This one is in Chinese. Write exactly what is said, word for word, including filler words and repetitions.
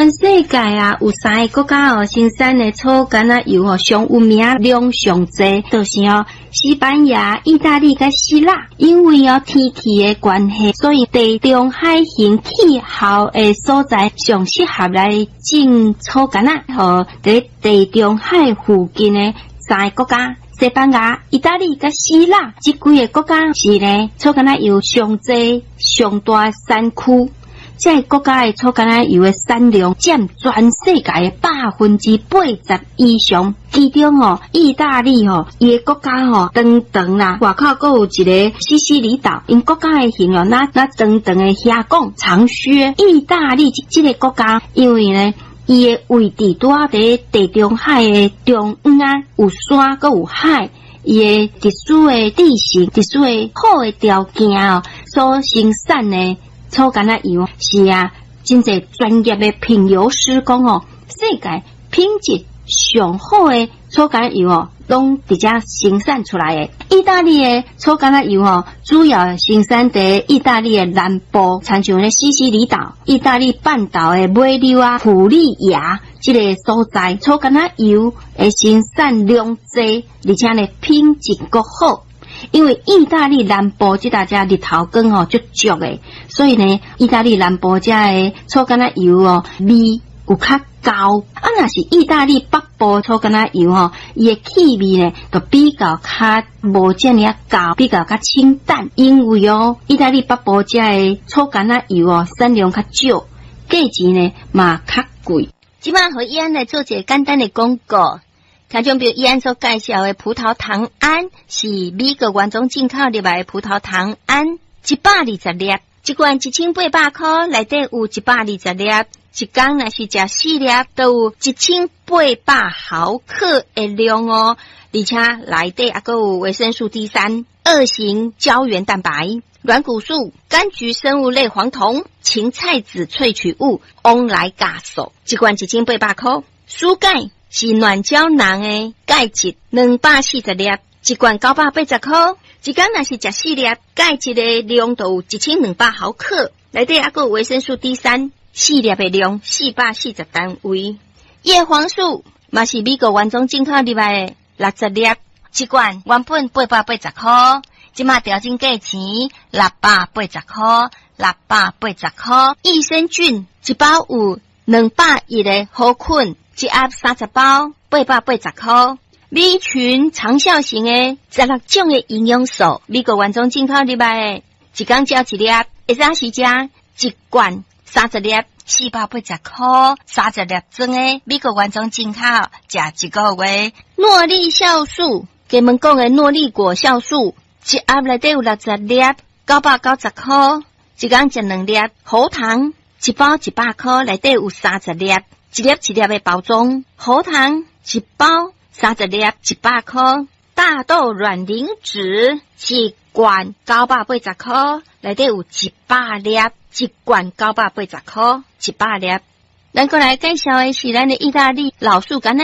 全世界啊，有三个国家哦，生产的草橄榄油哦，上有名量上济，就是哦，西班牙、意大利甲希腊。因为哦天气的关系，所以地中海型气候的所在上适合来种草橄榄。和在地中海附近的三个国家。西班牙、意大利甲希腊这几个国家是呢，草橄榄油上济、上大产区。这国家的草橄榄油的产量占全世界的百分之八十以上。其中哦，意大利哦，伊个国家吼长长啦，外口还有一个西西里岛，因国家的形容那那长长的峡谷长靴。意大利这个国家，因为呢。伊的位置拄啊伫地中海的中央啊，有山佮有海，伊的特殊的地形、特殊的好的条件哦，所生产的草橄榄油是啊，真侪专业的品油师讲哦，世界品质上好的草橄榄油哦，拢伫遮生产出来的。意大利的草橄榄油哦，主要生产伫意大利的南部，参像咧西西里岛、意大利半岛的马纽啊、普利亚这个所在，草橄榄油的生产量济，而且呢品质够好。因为意大利南部这大家日头光哦就足的，所以呢，意大利南部这的草橄榄油哦味有较高。啊，若是意大利北部草橄榄油吼，伊的气味呢，就比较较无这么高，比较较清淡。因为哦，意大利北部这的草橄榄油哦，产量较少，价钱呢嘛较贵。 即摆和伊安来做一个简单的广告。听众朋友，伊安所介绍的葡萄糖胺是美国原种进口入来的葡萄糖胺，一百二十粒，一罐一千八百块，内底有一百二十粒。一天若是食四粒，都有一千八百毫克的量哦，而且内底还有维生素 D 三、二型胶原蛋白、软骨素、柑橘生物类黄酮、芹菜籽萃取物、翁来嘎素，一罐一千八百块。蔬钙是软胶囊的钙质两百四十粒，一罐九百八十块。一天若是食四粒，钙质的量都有一千两百毫克，内底还有维生素 D 三。四粒的量四百四十单位，叶黄素嘛是美国原种进口入来的六十粒，一罐原本八百八十块，即马调整价钱六百八十块，六百八十块。益生菌一包有两百一的好菌，一盒三十包，八百八十块。米群长效型的十六种的营养素，美国原种进口入来的，一天照一粒，会当时食一罐。三十粒，四百八十块，三十粒装的美国原种进口，食一个月。诺丽酵素，给们讲的诺丽果酵素，一盒内底有六十粒，九百九十块，一天食两粒。喉糖，一包一百块，内底有三十粒，一粒一粒的包装。喉糖一包三十粒，一百块。大豆卵磷脂，一罐九百八十块，内底有一百粒。一罐九百八十块，一百粒。咱过来介绍的是咱的意大利老树橄榄